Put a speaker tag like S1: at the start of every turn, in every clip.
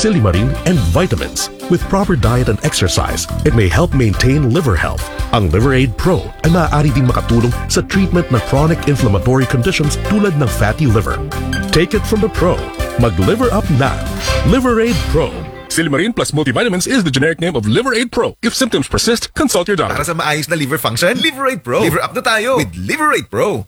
S1: silimarin, and vitamins. With proper diet and exercise, it may help maintain liver health. Ang Liveraid Pro ay maaari ding makatulong sa treatment ng chronic inflammatory conditions tulad ng fatty liver. Take it from the pro. Mag-liver up na. Liveraid Pro. Silimarin plus multivitamins is the generic name of Liveraid Pro. If symptoms persist, consult your doctor.
S2: Para sa maayos na liver function, Liveraid Pro. Liver up na tayo with Liveraid Pro.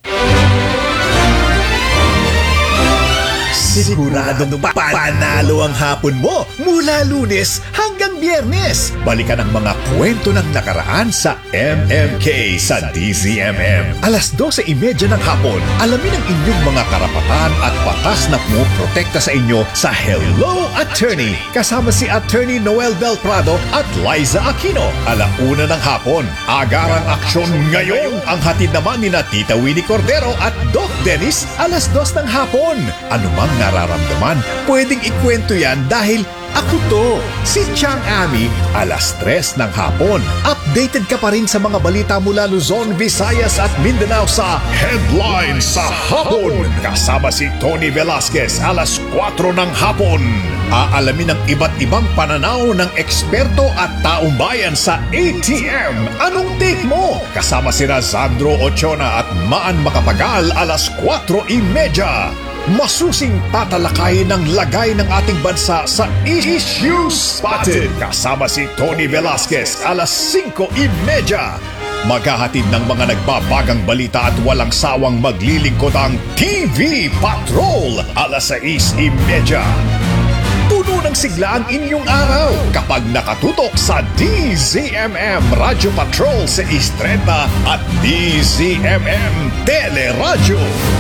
S3: Siguradong panalo ang hapon mo mula Lunes hanggang Biyernes. Balikan ang mga kwento ng nakaraan sa MMK sa DZMM. Alas 12:30 ng hapon, alamin ang inyong mga karapatan at batas na pumoprotekta sa inyo sa Hello Attorney. Kasama si Attorney Noel Del Prado at Liza Aquino. 1:00 ng hapon, Agarang Aksyon Ngayon. Ang hatid naman ni na Tita Winnie Cordero at Doc Dennis, 2:00 ng hapon. Anumang nararamdaman, pwedeng ikwento yan dahil ako to, si Chang Ami, 3:00 ng hapon. Updated ka pa rin sa mga balita mula Luzon, Visayas at Mindanao sa Headline sa Hapon. Kasama si Tony Velasquez, 4:00 ng hapon. Aalamin ang iba't ibang pananaw ng eksperto at taong bayan sa ATM. Anong take mo? Kasama sina Sandro Ochona at Maan Makapagal, 4:30. Masusing tatalakayin ng lagay ng ating bansa sa Issue Spotted. Kasama si Tony Velasquez, 5:30. Maghahatid ng mga nagbabagang balita at walang sawang maglilingkod ang TV Patrol, 6:30. Puno ng sigla ang inyong araw kapag nakatutok sa DZMM Radio Patrol sa Istreta at DZMM Teleradyo.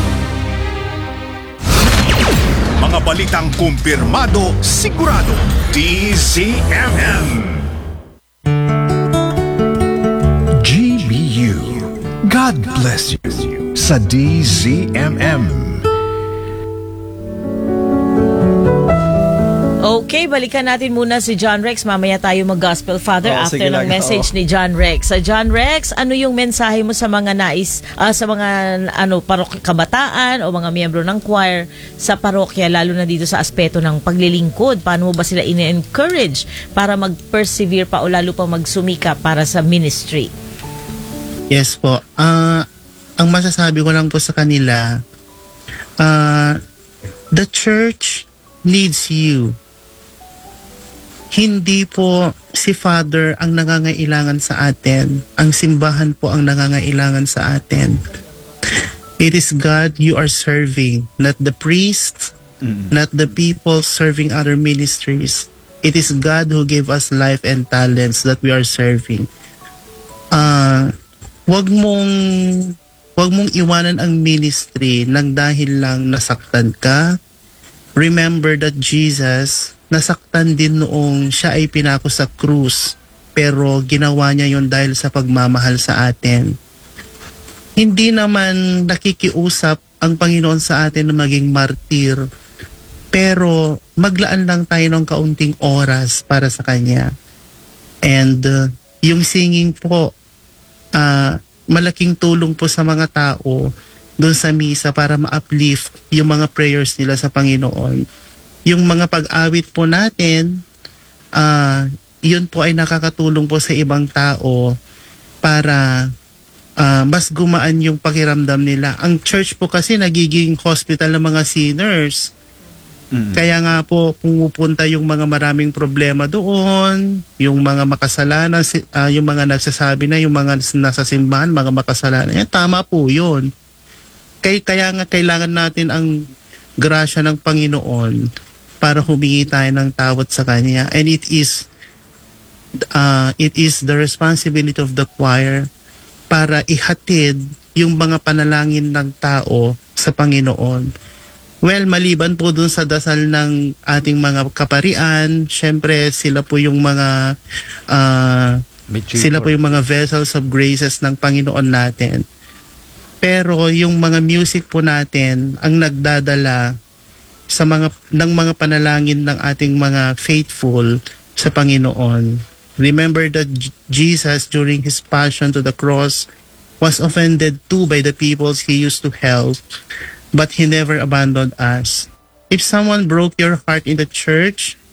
S3: Mga balitang kumpirmado, sigurado, DZMM. GBU, God bless you sa DZMM.
S4: Okay, balikan natin muna si John Rex. Mamaya tayo mag-Gospel Father after ng message ni John Rex. Sa John Rex, ano yung mensahe mo sa mga sa mga kabataan o mga miyembro ng choir sa parokya, lalo na dito sa aspeto ng paglilingkod? Paano mo ba sila ini-encourage para mag-persevere pa o lalo pa magsumika para sa ministry?
S5: Yes po. Ang masasabi ko lang po sa kanila, the church needs you. Hindi po si Father ang nangangailangan sa atin. Ang simbahan po ang nangangailangan sa atin. It is God you are serving, not the priests, not the people serving other ministries. It is God who gave us life and talents that we are serving. Wag mong iwanan ang ministry nang dahil lang nasaktan ka. Remember that Jesus nasaktan din noong siya ay pinako sa krus, pero ginawa niya yon dahil sa pagmamahal sa atin. Hindi naman nakikiusap ang Panginoon sa atin na maging martir, pero maglaan lang tayo ng kaunting oras para sa Kanya. And yung singing po, malaking tulong po sa mga tao doon sa misa para ma-uplift yung mga prayers nila sa Panginoon. Yung mga pag-awit po natin, yun po ay nakakatulong po sa ibang tao para mas gumaan yung pakiramdam nila. Ang church po kasi nagiging hospital ng mga sinners. Kaya nga po pumupunta yung mga maraming problema doon, yung mga makasalanan, yung mga nagsasabi na, yung mga nasa simbahan, mga makasalanan. Yan, tama po yun. Kaya nga kailangan natin ang grasya ng Panginoon para humingi tayo ng tawad sa Kanya. And it is the responsibility of the choir para ihatid yung mga panalangin ng tao sa Panginoon. Well, maliban po dun sa dasal ng ating mga kaparian, syempre sila po yung mga vessels of graces ng Panginoon natin. Pero yung mga music po natin ang nagdadala sa mga panalangin ng ating mga faithful sa Panginoon. Remember that Jesus during His passion to the cross was offended too by the peoples He used to help, but He never abandoned us. If someone broke your heart in the church,